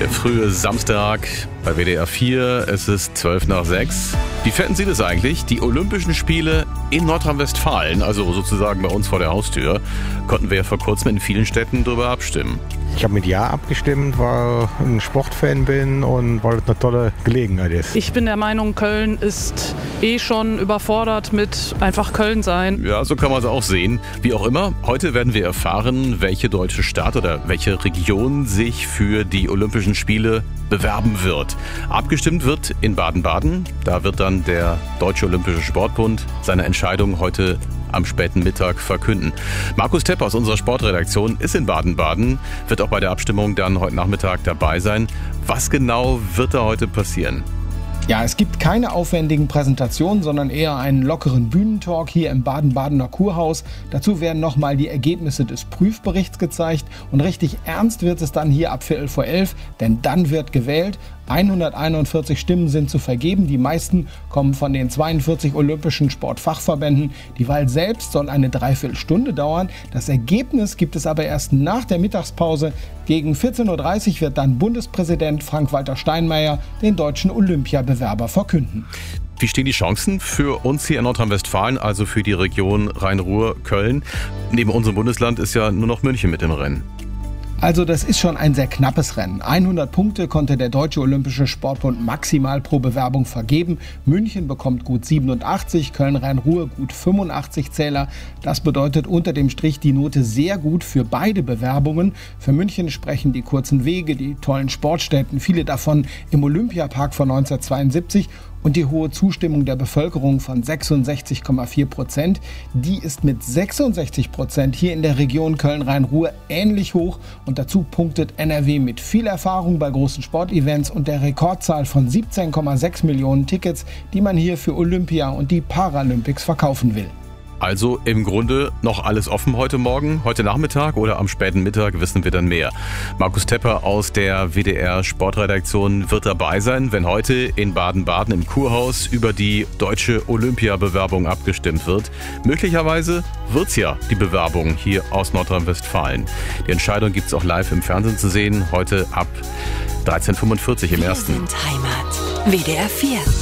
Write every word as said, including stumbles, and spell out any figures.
Der frühe Samstag bei W D R vier, es ist zwölf nach sechs. Wie fänden Sie das eigentlich? Die Olympischen Spiele in Nordrhein-Westfalen, also sozusagen bei uns vor der Haustür, konnten wir ja vor kurzem in vielen Städten darüber abstimmen. Ich habe mit Ja abgestimmt, weil ich ein Sportfan bin und weil es eine tolle Gelegenheit ist. Ich bin der Meinung, Köln ist eh schon überfordert mit einfach Köln sein. Ja, so kann man es auch sehen. Wie auch immer, heute werden wir erfahren, welche deutsche Stadt oder welche Region sich für die Olympischen Spiele bewerben wird. Abgestimmt wird in Baden-Baden. Da wird dann der Deutsche Olympische Sportbund seine Entscheidung heute am späten Mittag verkünden. Markus Tepp aus unserer Sportredaktion ist in Baden-Baden, wird auch bei der Abstimmung dann heute Nachmittag dabei sein. Was genau wird da heute passieren? Ja, es gibt keine aufwendigen Präsentationen, sondern eher einen lockeren Bühnentalk hier im Baden-Badener Kurhaus. Dazu werden nochmal die Ergebnisse des Prüfberichts gezeigt und richtig ernst wird es dann hier ab Viertel vor elf, denn dann wird gewählt. hunderteinundvierzig Stimmen sind zu vergeben. Die meisten kommen von den zweiundvierzig olympischen Sportfachverbänden. Die Wahl selbst soll eine Dreiviertelstunde dauern. Das Ergebnis gibt es aber erst nach der Mittagspause. Gegen vierzehn Uhr dreißig wird dann Bundespräsident Frank-Walter Steinmeier den deutschen Olympiabewerber verkünden. Wie stehen die Chancen für uns hier in Nordrhein-Westfalen, also für die Region Rhein-Ruhr-Köln? Neben unserem Bundesland ist ja nur noch München mit im Rennen. Also das ist schon ein sehr knappes Rennen. hundert Punkte konnte der Deutsche Olympische Sportbund maximal pro Bewerbung vergeben. München bekommt gut siebenundachtzig, Köln-Rhein-Ruhr gut fünfundachtzig Zähler. Das bedeutet unter dem Strich die Note sehr gut für beide Bewerbungen. Für München sprechen die kurzen Wege, die tollen Sportstätten, viele davon im Olympiapark von neunzehnhundertzweiundsiebzig. Und die hohe Zustimmung der Bevölkerung von sechsundsechzig Komma vier Prozent, die ist mit sechsundsechzig Prozent hier in der Region Köln-Rhein-Ruhr ähnlich hoch. Und dazu punktet N R W mit viel Erfahrung bei großen Sportevents und der Rekordzahl von siebzehn Komma sechs Millionen Tickets, die man hier für Olympia und die Paralympics verkaufen will. Also im Grunde noch alles offen heute Morgen, heute Nachmittag oder am späten Mittag wissen wir dann mehr. Markus Tepper aus der W D R Sportredaktion wird dabei sein, wenn heute in Baden-Baden im Kurhaus über die deutsche Olympiabewerbung abgestimmt wird. Möglicherweise wird's ja die Bewerbung hier aus Nordrhein-Westfalen. Die Entscheidung gibt's auch live im Fernsehen zu sehen, heute ab dreizehn Uhr fünfundvierzig im Wir ersten. sind Heimat. W D R vier.